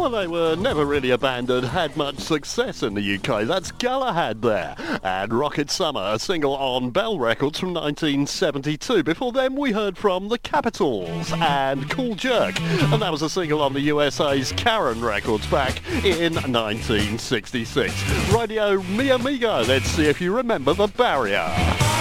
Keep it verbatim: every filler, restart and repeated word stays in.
Well, they were never really a band that had much success in the U K. That's Galahad there. And Rocket Summer, a single on Bell Records from nineteen seventy-two. Before them, we heard from The Capitals and Cool Jerk. And that was a single on the U S A's Karen Records back in nineteen sixty-six. Radio Mi Amigo, let's see if you remember The Barrier.